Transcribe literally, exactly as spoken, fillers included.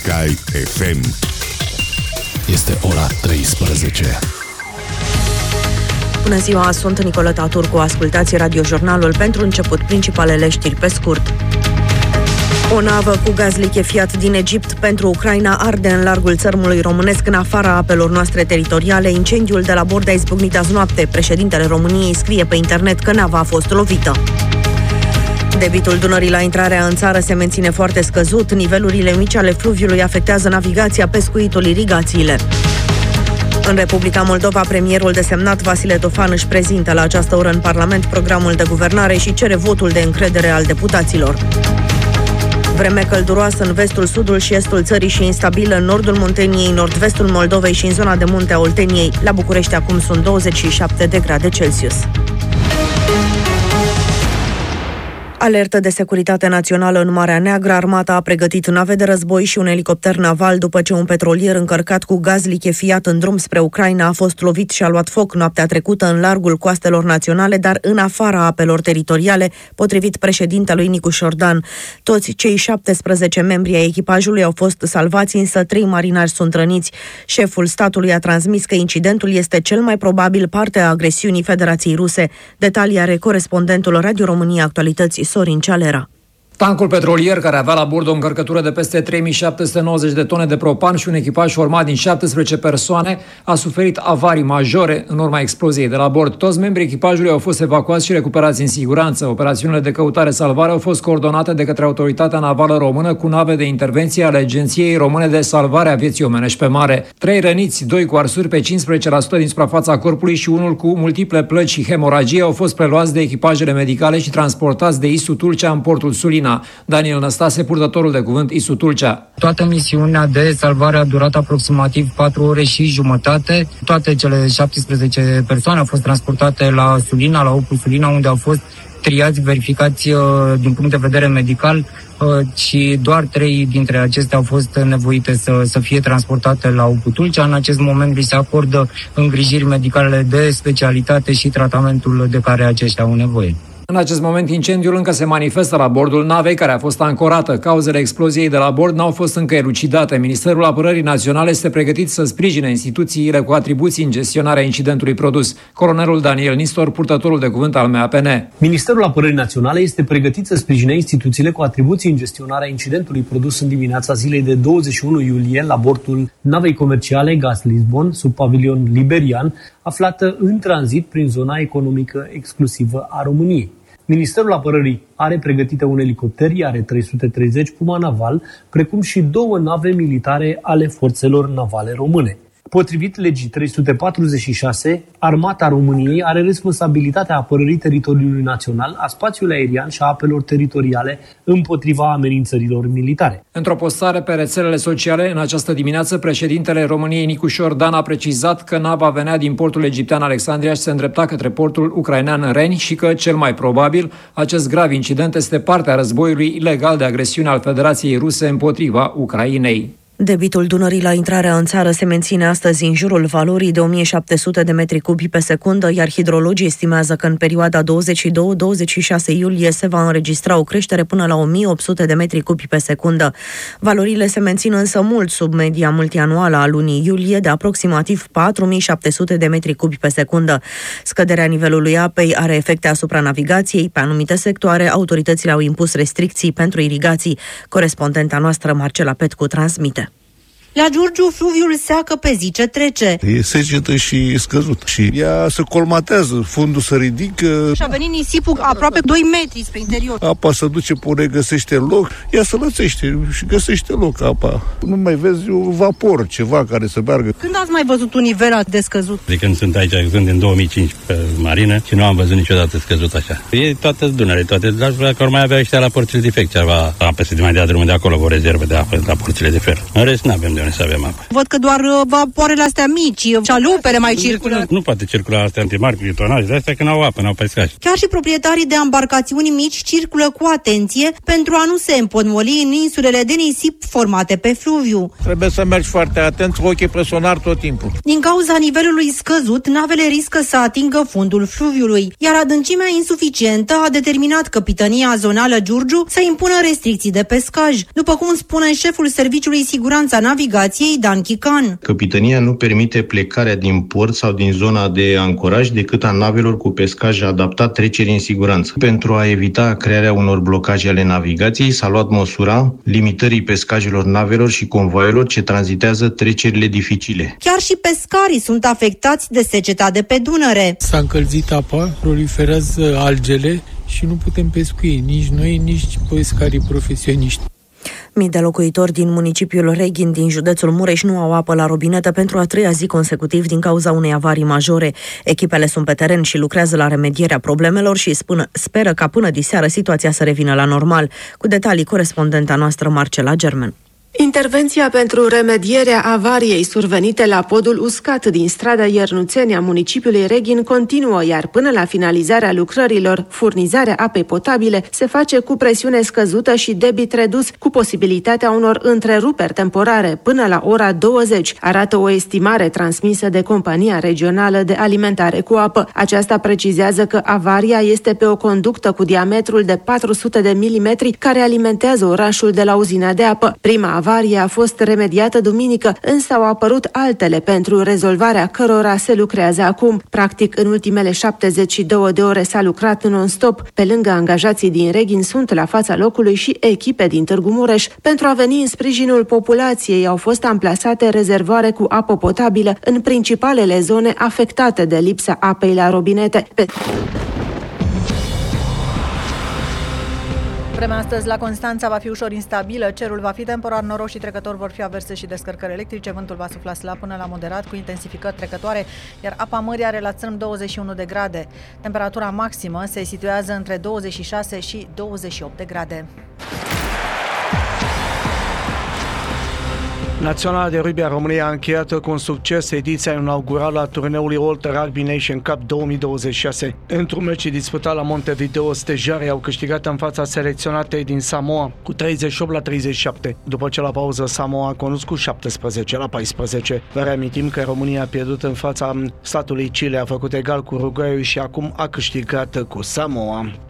Sky F M. Este ora treisprezece. Bună ziua, sunt Nicoleta Turcu, ascultați radiojurnalul pentru început principalele știri pe scurt. O navă cu gaz lichefiat din Egipt pentru Ucraina arde în largul țărmului românesc în afara apelor noastre teritoriale. Incendiul de la bord a izbucnit azi noapte. Președintele României scrie pe internet că nava a fost lovită. Debitul Dunării la intrarea în țară se menține foarte scăzut. Nivelurile mici ale fluviului afectează navigația, pescuitul, irigațiile. În Republica Moldova, premierul desemnat Vasile Tofan își prezintă la această oră în Parlament programul de guvernare și cere votul de încredere al deputaților. Vreme călduroasă în vestul, sudul și estul țării și instabilă în nordul Munteniei, nord-vestul Moldovei și în zona de munte a Olteniei. La București acum sunt douăzeci și șapte de grade Celsius. Alertă de securitate națională în Marea Neagră. Armata a pregătit nave de război și un elicopter naval după ce un petrolier încărcat cu gaz lichefiat în drum spre Ucraina a fost lovit și a luat foc noaptea trecută în largul coastelor naționale, dar în afara apelor teritoriale, potrivit președintelui Nicu Șordan. Toți cei șaptesprezece membri ai echipajului au fost salvați, însă trei marinari sunt răniți. Șeful statului a transmis că incidentul este cel mai probabil parte a agresiunii Federației Ruse. Detalii are corespondentul Radio România Actualități Sorin Cealera. Tancul petrolier, care avea la bord o încărcătură de peste trei mii șapte sute nouăzeci de tone de propan și un echipaj format din șaptesprezece persoane, a suferit avarii majore în urma exploziei de la bord. Toți membrii echipajului au fost evacuați și recuperați în siguranță. Operațiunile de căutare-salvare au fost coordonate de către Autoritatea Navală Română cu nave de intervenție ale Agenției Române de Salvare a Vieții Omenești pe mare. Trei răniți, doi cu arsuri pe cincisprezece la sută din suprafața corpului și unul cu multiple plăci și hemoragie au fost preluați de echipajele medicale și transportați de I S U Tulcea în portul Sulina. Daniel Năstase, purtătorul de cuvânt I S U Tulcea. Toată misiunea de salvare a durat aproximativ patru ore și jumătate. Toate cele șaptesprezece persoane au fost transportate la Sulina, la Opul Sulina, unde au fost triați, verificați uh, din punct de vedere medical uh, și doar trei dintre acestea au fost nevoite să, să fie transportate la Opul Tulcea. În acest moment li se acordă îngrijiri medicale de specialitate și tratamentul de care aceștia au nevoie. În acest moment, incendiul încă se manifestă la bordul navei care a fost ancorată. Cauzele exploziei de la bord n-au fost încă elucidate. Ministerul Apărării Naționale este pregătit să sprijine instituțiile cu atribuții în gestionarea incidentului produs. Colonelul Daniel Nistor, purtătorul de cuvânt al M A P N. Ministerul Apărării Naționale este pregătit să sprijine instituțiile cu atribuții în gestionarea incidentului produs în dimineața zilei de douăzeci și unu iulie la bordul navei comerciale Gas Lisbon, sub pavilion liberian, aflată în tranzit prin zona economică exclusivă a României. Ministerul Apărării are pregătite un elicopter, are trei sute treizeci Puma naval, precum și două nave militare ale forțelor navale române. Potrivit legii trei sute patruzeci și șase, Armata României are responsabilitatea apărării teritoriului național, a spațiului aerian și a apelor teritoriale împotriva amenințărilor militare. Într-o postare pe rețelele sociale, în această dimineață, președintele României Nicu Șordan a precizat că nava venea din portul egiptean Alexandria și se îndrepta către portul ucrainean Reni și că, cel mai probabil, acest grav incident este parte a războiului ilegal de agresiune al Federației Ruse împotriva Ucrainei. Debitul Dunării la intrarea în țară se menține astăzi în jurul valorii de o mie șapte sute de metri cubi pe secundă, iar hidrologii estimează că în perioada douăzeci și doi - douăzeci și șase iulie se va înregistra o creștere până la o mie opt sute de metri cubi pe secundă. Valorile se mențin însă mult sub media multianuală a lunii iulie de aproximativ patru mii șapte sute de metri cubi pe secundă. Scăderea nivelului apei are efecte asupra navigației. Pe anumite sectoare, autoritățile au impus restricții pentru irigații. Corespondenta noastră Marcela Petcu transmite. La Giurgiu, fluviul seacă pe zi ce trece. E secetă și scăzut. Și ea se colmatează, fundul se ridică. Și a venit nisipul aproape doi metri spre interior. Apa se duce până găsește loc, ea se lățește și găsește loc apa. Nu mai vezi un vapor, ceva care să meargă. Când ați mai văzut un nivel atât de scăzut? De când sunt aici, sunt din două mii cinci pe marină și nu am văzut niciodată scăzut așa. E toate Dunăre, toate. Dacă ar mai avea ăștia la porțile de fect, ceva apă să mai dea drumul de acolo, o rezervă de apă la porțile de fer. În rest, n-avem de noi să avem apă. Văd că doar vapoarele astea mici, șalupele mai circulă. Nu, nu poate circula astea între mari cu tonaj, de astea că n-au apă, n-au pescași. Chiar și proprietarii de embarcațiuni mici circulă cu atenție pentru a nu se împotmoli în insulele de nisip formate pe fluviu. Trebuie să mergi foarte atent cu ochii pe sonar tot timpul. Din cauza nivelului scăzut, navele riscă să atingă fundul fluviului, iar adâncimea insuficientă a determinat Capitania Zonală Giurgiu să impună restricții de pescaj, după cum spune șeful Serviciului Siguranța Navigației, Dan Chican. Capitania nu permite plecarea din port sau din zona de ancoraj decât a navelor cu pescaj adaptat trecerii în siguranță. Pentru a evita crearea unor blocaje ale navigației, s-a luat măsura limitării pescajelor navelor și convoaielor ce tranzitează trecerile dificile. Chiar și pescarii sunt afectați de seceta de pe Dunăre. S-a încălzit apa, proliferează algele și nu putem pescui, nici noi, nici pescarii profesioniști. Mii de locuitori din municipiul Reghin din județul Mureș nu au apă la robinetă pentru a treia zi consecutiv din cauza unei avarii majore. Echipele sunt pe teren și lucrează la remedierea problemelor și spun, speră ca până diseară situația să revină la normal. Cu detalii, corespondenta noastră Marcela Germen. Intervenția pentru remedierea avariei survenite la podul uscat din strada Iernuțeni a municipiului Reghin continuă, iar până la finalizarea lucrărilor, furnizarea apei potabile se face cu presiune scăzută și debit redus, cu posibilitatea unor întreruperi temporare până la ora douăzeci, arată o estimare transmisă de Compania Regională de Alimentare cu Apă. Aceasta precizează că avaria este pe o conductă cu diametrul de patru sute de milimetri care alimentează orașul de la uzina de apă. Prima avarie a fost remediată duminică, însă au apărut altele pentru rezolvarea cărora se lucrează acum. Practic, în ultimele șaptezeci și două de ore s-a lucrat non-stop. Pe lângă angajații din Reghin sunt la fața locului și echipe din Târgu Mureș. Pentru a veni în sprijinul populației au fost amplasate rezervoare cu apă potabilă în principalele zone afectate de lipsa apei la robinete. Pe... Vremea astăzi la Constanța va fi ușor instabilă, cerul va fi temporar noros și trecător, vor fi averse și descărcări electrice, vântul va sufla slab până la moderat cu intensificări trecătoare, iar apa mării are la țărm douăzeci și unu de grade. Temperatura maximă se situează între douăzeci și șase și douăzeci și opt de grade. Naționala de Rugby a României a încheiat cu un succes ediția inaugurală a turneului Walter Rugby Nation Cup două mii douăzeci și șase. Într-un meci disputat la Montevideo, stejarii au câștigat în fața selecționatei din Samoa cu treizeci și opt la treizeci și șapte. După ce la pauză Samoa a condus cu șaptesprezece la paisprezece. Vă reamintim că România a pierdut în fața statului Chile, a făcut egal cu Uruguayul și acum a câștigat cu Samoa.